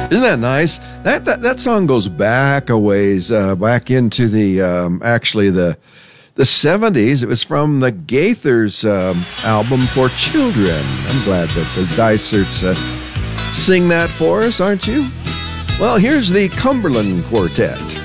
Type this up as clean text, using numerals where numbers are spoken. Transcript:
Isn't that nice? That song goes back a ways, back into the actually the 70s. It was from the Gaithers album for children. I'm glad that the Dyserts sing that for us, aren't you? Well, here's the Cumberland Quartet.